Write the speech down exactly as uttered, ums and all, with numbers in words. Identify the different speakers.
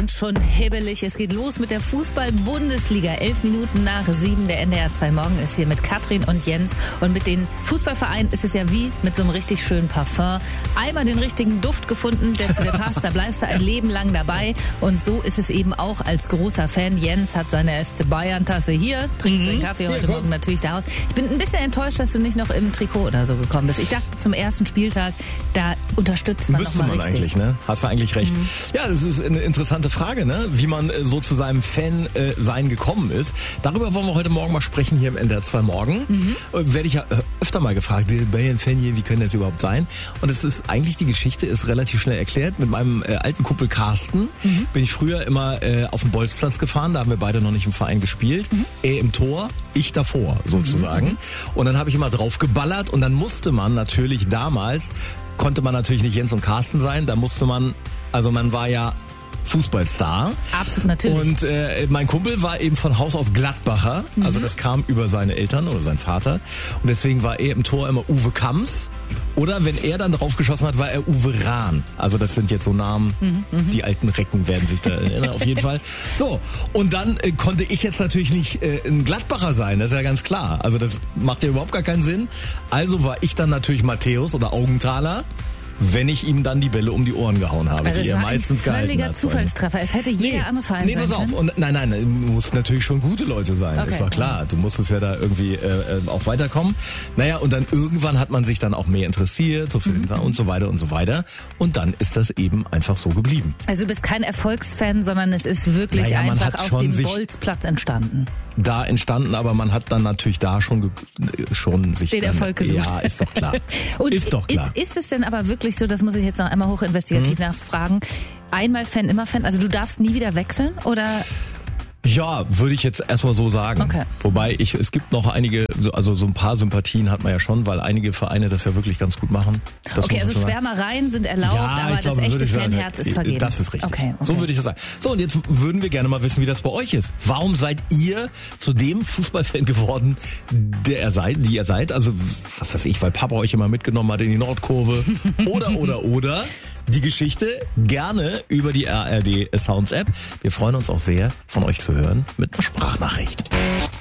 Speaker 1: und schon hibbelig. Es geht los mit der Fußball-Bundesliga. Elf Minuten nach sieben. Der N D R zwei Morgen ist hier mit Katrin und Jens. Und mit den Fußballvereinen ist es ja wie mit so einem richtig schönen Parfum. Einmal den richtigen Duft gefunden, der zu dir passt. Da bleibst du ein Leben lang dabei. Und so ist es eben auch als großer Fan. Jens hat seine F C Bayern-Tasse hier, trinkt mhm. seinen Kaffee heute ja, Morgen natürlich daraus. Ich bin ein bisschen enttäuscht, dass du nicht noch im Trikot oder so gekommen bist. Ich dachte, zum ersten Spieltag, da unterstützt man
Speaker 2: Müsste
Speaker 1: noch mal
Speaker 2: man
Speaker 1: richtig.
Speaker 2: Eigentlich, ne? Hast du eigentlich recht. Mhm. Ja, das ist eine interessante Frage, ne? Wie man äh, so zu seinem Fan-Sein äh, gekommen ist. Darüber wollen wir heute Morgen mal sprechen hier im N D R zwei Morgen. Mhm. Äh, werde ich ja äh, öfter mal gefragt, Bayern-Fan hier, wie können das überhaupt sein? Und es ist eigentlich, die Geschichte ist relativ schnell erklärt. Mit meinem äh, alten Kumpel Carsten mhm. bin ich früher immer äh, auf dem Bolzplatz gefahren. Da haben wir beide noch nicht im Verein gespielt. Mhm. Er im Tor, ich davor sozusagen. Mhm. Und dann habe ich immer drauf geballert und dann musste man natürlich damals, konnte man natürlich nicht Jens und Carsten sein, da musste man, also man war ja Fußballstar.
Speaker 1: Absolut, natürlich.
Speaker 2: Und äh, mein Kumpel war eben von Haus aus Gladbacher, mhm. also das kam über seine Eltern oder seinen Vater und deswegen war er im Tor immer Uwe Kamms. Oder wenn er dann drauf geschossen hat, war er Uwe Rahn. Also das sind jetzt so Namen, mhm, die alten Recken werden sich da erinnern, auf jeden Fall. So, und dann äh, konnte ich jetzt natürlich nicht äh, ein Gladbacher sein, das ist ja ganz klar. Also das macht ja überhaupt gar keinen Sinn. Also war ich dann natürlich Matthäus oder Augenthaler, wenn ich ihm dann die Bälle um die Ohren gehauen habe.
Speaker 1: Also es war ein völliger
Speaker 2: hat,
Speaker 1: Zufallstreffer. Es hätte jeder
Speaker 2: nee,
Speaker 1: andere Verein
Speaker 2: nee,
Speaker 1: sein
Speaker 2: pass auf.
Speaker 1: können.
Speaker 2: Und nein, nein, du musst natürlich schon gute Leute sein. Okay. Ist doch klar. Du musstest ja da irgendwie äh, auch weiterkommen. Naja, und dann irgendwann hat man sich dann auch mehr interessiert, so für mhm. den und so weiter und so weiter. Und dann ist das eben einfach so geblieben.
Speaker 1: Also du bist kein Erfolgsfan, sondern es ist wirklich naja, einfach auf dem Bolzplatz entstanden.
Speaker 2: Da entstanden, aber man hat dann natürlich da schon schon sich
Speaker 1: den
Speaker 2: dann,
Speaker 1: Erfolg gesucht.
Speaker 2: Ja, ist doch klar.
Speaker 1: Und
Speaker 2: ist doch klar.
Speaker 1: Ist, ist es denn aber wirklich so, das muss ich jetzt noch einmal hochinvestigativ hm. nachfragen, einmal Fan, immer Fan, also du darfst nie wieder wechseln oder?
Speaker 2: Ja, würde ich jetzt erstmal so sagen.
Speaker 1: Okay.
Speaker 2: Wobei ich, es gibt noch einige, also so ein paar Sympathien hat man ja schon, weil einige Vereine das ja wirklich ganz gut machen. Das
Speaker 1: okay, also Schwärmereien sind erlaubt, ja, aber glaube, das echte Fanherz ist vergeben.
Speaker 2: Das ist richtig.
Speaker 1: Okay, okay.
Speaker 2: So würde ich das sagen. So, und jetzt würden wir gerne mal wissen, wie das bei euch ist. Warum seid ihr zu dem Fußballfan geworden, der ihr seid, die ihr seid? Also, was weiß ich, weil Papa euch immer mitgenommen hat in die Nordkurve. Oder, oder, oder. Die Geschichte gerne über die A R D Sounds App. Wir freuen uns auch sehr, von euch zu hören mit einer Sprachnachricht.